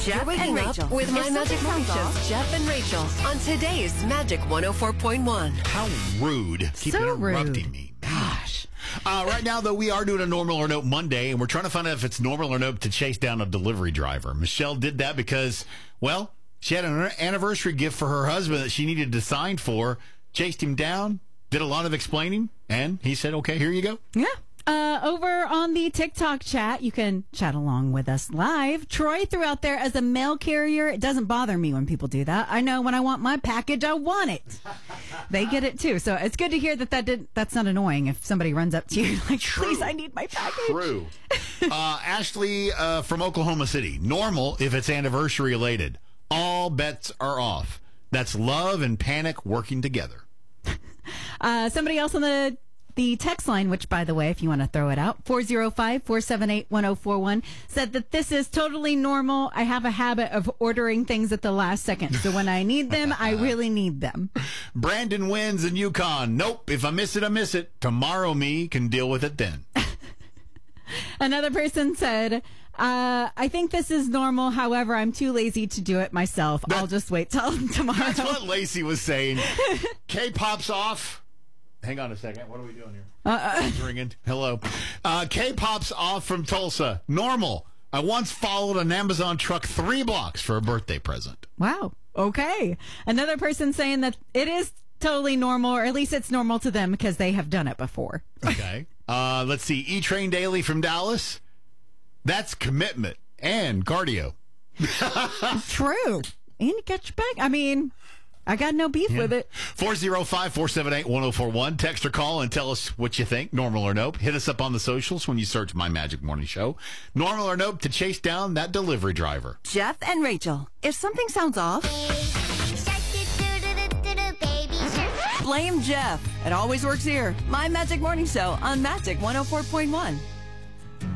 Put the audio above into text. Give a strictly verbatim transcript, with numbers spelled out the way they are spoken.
Jeff You're waking and up Rachel. with My If Magic something Morning sounds Show's off- Jeff and Rachel on today's Magic one oh four point one. How rude. Keep So interrupting rude. me. Gosh. Uh, right now, though, we are doing a Normal or Nope Monday, and we're trying to find out if it's normal or nope to chase down a delivery driver. Michelle did that because, well, she had an anniversary gift for her husband that she needed to sign for, chased him down, did a lot of explaining, and he said, okay, here you go. Yeah. Uh, over on the TikTok chat, you can chat along with us live. Troy threw out there as a mail carrier. It doesn't bother me when people do that. I know when I want my package, I want it. They get it too. So it's good to hear that, that did, that's not annoying if somebody runs up to you like, True. please, I need my package. True. uh, Ashley uh, from Oklahoma City. Normal if it's anniversary related. All bets are off. That's love and panic working together. Uh, somebody else on the the text line, which, by the way, if you want to throw it out, four oh five, four seven eight, one oh four one, said that this is totally normal. I have a habit of ordering things at the last second. So when I need them, I really need them. Brandon wins in Yukon. Nope. If I miss it, I miss it. Tomorrow me can deal with it then. Another person said, uh, I think this is normal. However, I'm too lazy to do it myself. That- I'll just wait till tomorrow. That's what Lacey was saying. K pops off. Hang on a second. What are we doing here? Uh-uh. It's ringing. Hello. Uh, K pops off from Tulsa. Normal. I once followed an Amazon truck three blocks for a birthday present. Wow. Okay. Another person saying that it is totally normal, or at least it's normal to them because they have done it before. Okay. Uh, let's see. E-Train Daily from Dallas. That's commitment and cardio. True. And you catch your back. I mean, I got no beef Yeah. with it. four oh five, four seven eight, one oh four one. Text or call and tell us what you think, normal or nope. Hit us up on the socials when you search My Magic Morning Show. Normal or nope to chase down that delivery driver. Jeff and Rachel. If something sounds off, blame Jeff. It always works here. My Magic Morning Show on Magic one oh four point one.